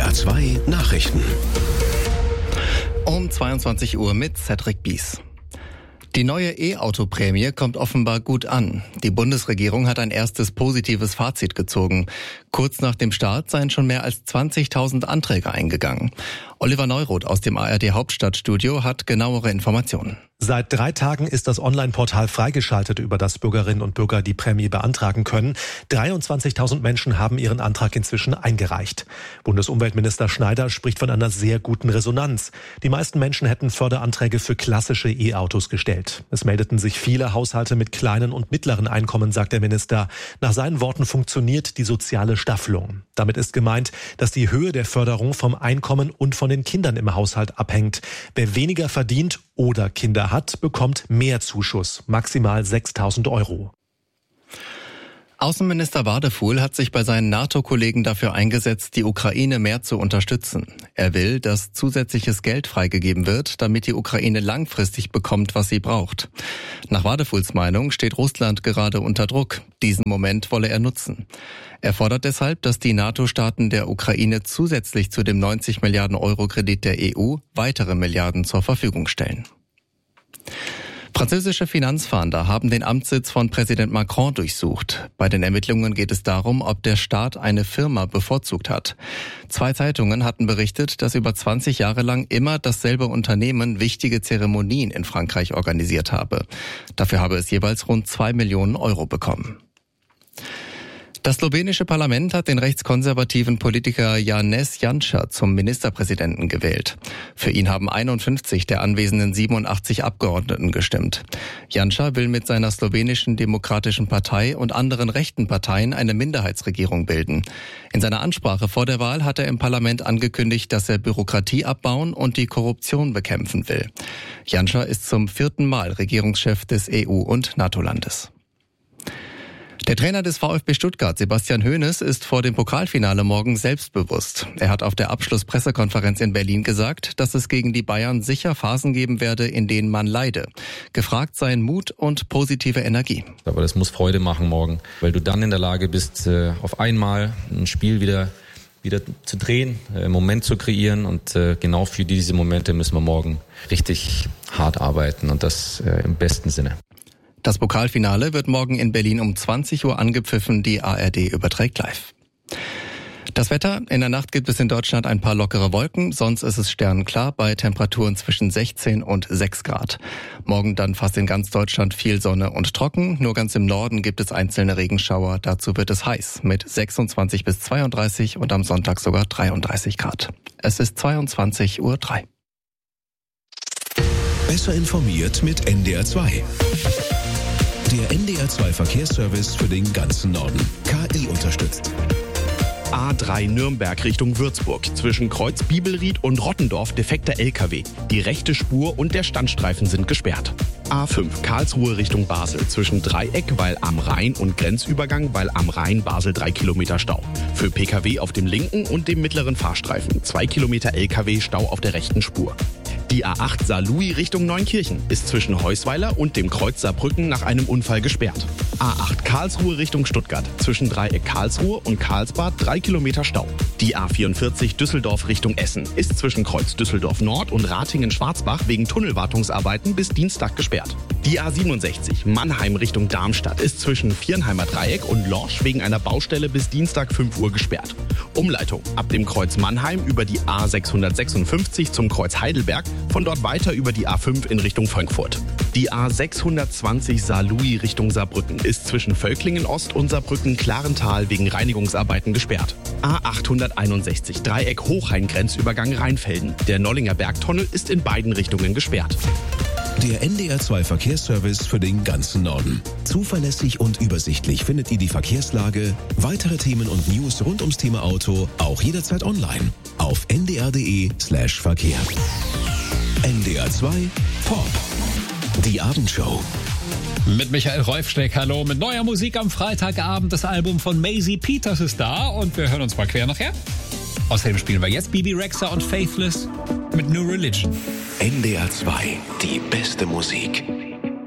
NDR 2 Nachrichten. Um 22 Uhr mit Cedric Bies. Die neue E-Auto-Prämie kommt offenbar gut an. Die Bundesregierung hat ein erstes positives Fazit gezogen. Kurz nach dem Start seien schon mehr als 20.000 Anträge eingegangen. Oliver Neuroth aus dem ARD Hauptstadtstudio hat genauere Informationen. Seit 3 Tagen ist das Online-Portal freigeschaltet, über das Bürgerinnen und Bürger die Prämie beantragen können. 23.000 Menschen haben ihren Antrag inzwischen eingereicht. Bundesumweltminister Schneider spricht von einer sehr guten Resonanz. Die meisten Menschen hätten Förderanträge für klassische E-Autos gestellt. Es meldeten sich viele Haushalte mit kleinen und mittleren Einkommen, sagt der Minister. Nach seinen Worten funktioniert die soziale Staffelung. Damit ist gemeint, dass die Höhe der Förderung vom Einkommen und von den Kindern im Haushalt abhängt. Wer weniger verdient oder Kinder hat, bekommt mehr Zuschuss, maximal 6.000 €. Außenminister Wadefuhl hat sich bei seinen NATO-Kollegen dafür eingesetzt, die Ukraine mehr zu unterstützen. Er will, dass zusätzliches Geld freigegeben wird, damit die Ukraine langfristig bekommt, was sie braucht. Nach Wadefuhls Meinung steht Russland gerade unter Druck. Diesen Moment wolle er nutzen. Er fordert deshalb, dass die NATO-Staaten der Ukraine zusätzlich zu dem 90 Milliarden € Kredit der EU weitere Milliarden zur Verfügung stellen. Französische Finanzfahnder haben den Amtssitz von Präsident Macron durchsucht. Bei den Ermittlungen geht es darum, ob der Staat eine Firma bevorzugt hat. 2 Zeitungen hatten berichtet, dass über 20 Jahre lang immer dasselbe Unternehmen wichtige Zeremonien in Frankreich organisiert habe. Dafür habe es jeweils rund 2 Millionen € bekommen. Das slowenische Parlament hat den rechtskonservativen Politiker Janez Janša zum Ministerpräsidenten gewählt. Für ihn haben 51 der anwesenden 87 Abgeordneten gestimmt. Janša will mit seiner slowenischen Demokratischen Partei und anderen rechten Parteien eine Minderheitsregierung bilden. In seiner Ansprache vor der Wahl hat er im Parlament angekündigt, dass er Bürokratie abbauen und die Korruption bekämpfen will. Janša ist zum 4. Mal Regierungschef des EU- und NATO-Landes. Der Trainer des VfB Stuttgart, Sebastian Hoeneß, ist vor dem Pokalfinale morgen selbstbewusst. Er hat auf der Abschlusspressekonferenz in Berlin gesagt, dass es gegen die Bayern sicher Phasen geben werde, in denen man leide. Gefragt seien Mut und positive Energie. Aber das muss Freude machen morgen, weil du dann in der Lage bist, auf einmal ein Spiel wieder zu drehen, einen Moment zu kreieren, und genau für diese Momente müssen wir morgen richtig hart arbeiten, und das im besten Sinne. Das Pokalfinale wird morgen in Berlin um 20 Uhr angepfiffen. Die ARD überträgt live. Das Wetter: In der Nacht gibt es in Deutschland ein paar lockere Wolken, sonst ist es sternenklar bei Temperaturen zwischen 16 und 6 Grad. Morgen dann fast in ganz Deutschland viel Sonne und trocken. Nur ganz im Norden gibt es einzelne Regenschauer. Dazu wird es heiß mit 26 bis 32 und am Sonntag sogar 33 Grad. Es ist 22:03 Uhr. Besser informiert mit NDR 2. Der NDR 2 Verkehrsservice für den ganzen Norden. KI unterstützt. A3 Nürnberg Richtung Würzburg. Zwischen Kreuz Bibelried und Rottendorf defekter LKW. Die rechte Spur und der Standstreifen sind gesperrt. A5 Karlsruhe Richtung Basel. Zwischen Dreieck, weil am Rhein, und Grenzübergang, weil am Rhein, Basel 3 Kilometer Stau. Für Pkw auf dem linken und dem mittleren Fahrstreifen. 2 Kilometer LKW Stau auf der rechten Spur. Die A8 Saarlouis Richtung Neunkirchen ist zwischen Heusweiler und dem Kreuz Saarbrücken nach einem Unfall gesperrt. A8 Karlsruhe Richtung Stuttgart. Zwischen Dreieck Karlsruhe und Karlsbad 3 Kilometer Stau. Die A44 Düsseldorf Richtung Essen ist zwischen Kreuz Düsseldorf Nord und Ratingen-Schwarzbach wegen Tunnelwartungsarbeiten bis Dienstag gesperrt. Die A67 Mannheim Richtung Darmstadt ist zwischen Viernheimer Dreieck und Lorsch wegen einer Baustelle bis Dienstag 5 Uhr gesperrt. Umleitung ab dem Kreuz Mannheim über die A656 zum Kreuz Heidelberg, von dort weiter über die A5 in Richtung Frankfurt. Die A620 Saarlouis Richtung Saarbrücken ist zwischen Völklingen Ost und Saarbrücken-Klarental wegen Reinigungsarbeiten gesperrt. A861 Dreieck Hochrhein-Grenzübergang Rheinfelden. Der Nollinger Bergtunnel ist in beiden Richtungen gesperrt. Der NDR 2 Verkehrsservice für den ganzen Norden. Zuverlässig und übersichtlich findet ihr die Verkehrslage, weitere Themen und News rund ums Thema Auto auch jederzeit online auf ndr.de/Verkehr. NDR 2 Pop. Die Abendshow. Mit Michael Reufschneck, hallo, mit neuer Musik am Freitagabend. Das Album von Maisie Peters ist da und wir hören uns mal quer nachher. Außerdem spielen wir jetzt Bibi Rexha und Faithless mit New Religion. NDR 2, die beste Musik.